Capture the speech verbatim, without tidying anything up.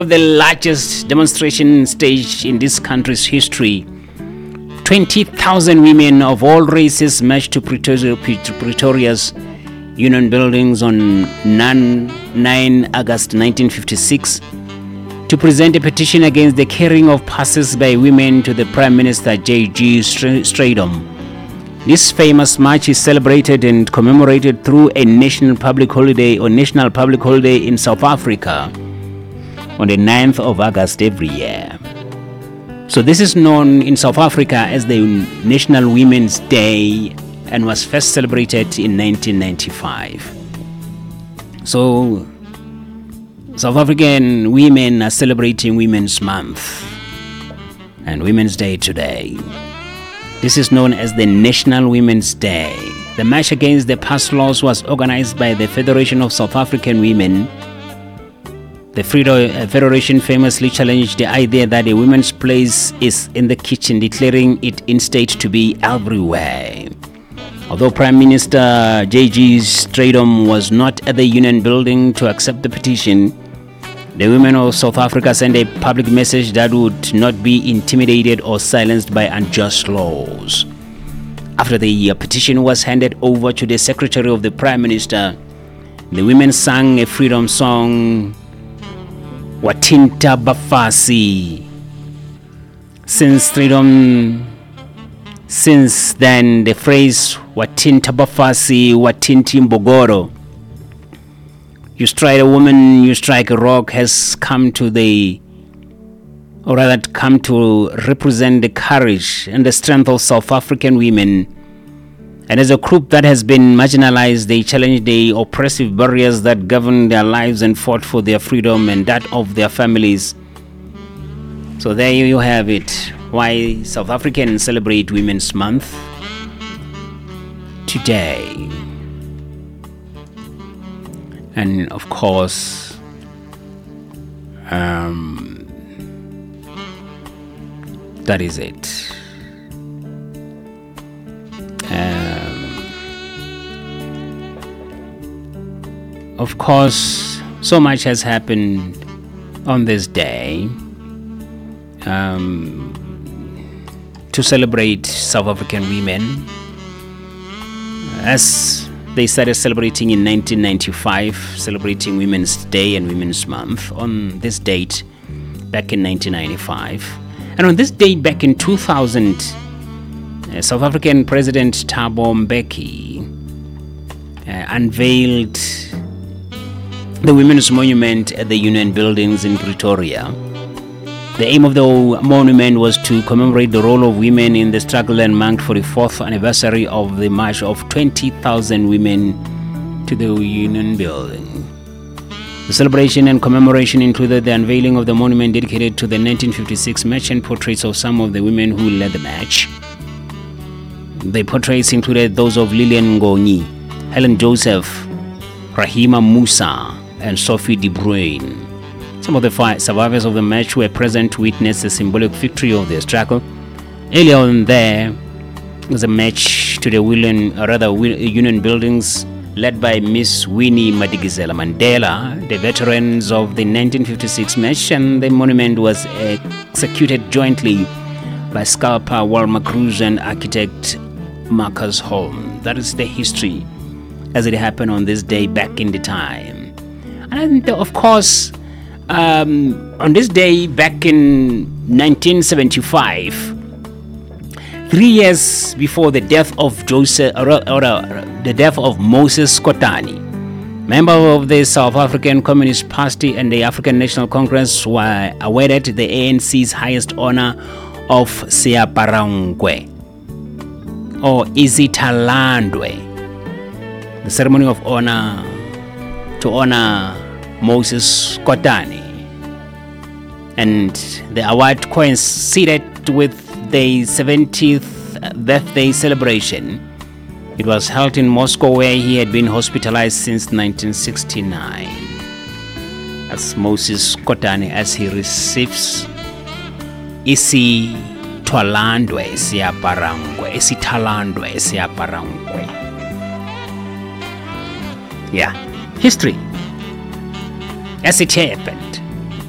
The largest demonstration stage in this country's history. twenty thousand women of all races marched to Pretoria, Pretoria's Union Buildings on nine August nineteen fifty-six to present a petition against the carrying of passes by women to the Prime Minister J G Strijdom. This famous march is celebrated and commemorated through a national public holiday or national public holiday in South Africa on the ninth of August every year. So this is known in South Africa as the National Women's Day and was first celebrated in nineteen ninety-five. So South African women are celebrating Women's Month and Women's Day today. This is known as the National Women's Day. The march against the pass laws was organized by the Federation of South African Women. The Federation famously challenged the idea that a woman's place is in the kitchen, declaring it instead to be everywhere. Although Prime Minister J G Strijdom was not at the Union Building to accept the petition, the women of South Africa sent a public message that would not be intimidated or silenced by unjust laws. After the petition was handed over to the Secretary of the Prime Minister, the women sang a freedom song, Wathinta Bafasi. Since Strijdom, since then, the phrase Wathinta Bafasi, Wathinta Mbogoro, you strike a woman, you strike a rock, has come to the, or rather come to represent the courage and the strength of South African women. And as a group that has been marginalized, they challenge the oppressive barriers that govern their lives and fought for their freedom and that of their families. So there you have it, why South Africans celebrate Women's Month today. And of course, um, that is it. Um, of course, so much has happened on this day um, to celebrate South African women. As they started celebrating in nineteen ninety-five, celebrating Women's Day and Women's Month on this date back in nineteen ninety-five. And on this date back in two thousand, uh, South African President Thabo Mbeki uh, unveiled the Women's Monument at the Union Buildings in Pretoria. The aim of the monument was to commemorate the role of women in the struggle and marked for the fourth anniversary of the march of twenty thousand women to the Union Building. The celebration and commemoration included the unveiling of the monument dedicated to the nineteen fifty-six march and portraits of some of the women who led the march. The portraits included those of Lillian Ngoyi, Helen Joseph, Rahima Musa, and Sophie De Bruyn. Some of the five survivors of the march were present to witness the symbolic victory of the struggle. Earlier on there was a march to the William, or rather Union Buildings led by Miss Winnie Madikizela Mandela, the veterans of the nineteen fifty-six march, and the monument was executed jointly by sculptor Walmer Cruz and architect Marcus Holm. That is the history as it happened on this day back in the time. And of course, Um, on this day back in nineteen seventy-five, three years before the death of Joseph, or, or uh, the death of Moses Kotane, member of the South African Communist Party and the African National Congress, were awarded the A N C's highest honor of Siyaparangwe, or Izitalandwe, the ceremony of honor to honor Moses Kotane. And the award coincided with the seventieth birthday celebration. It was held in Moscow, where he had been hospitalized since nineteen sixty-nine. As Moses Kotane, as he receives isi twalandwe siyaparangwe, isi talandwe siyaparangwe. Yeah, history as it happened.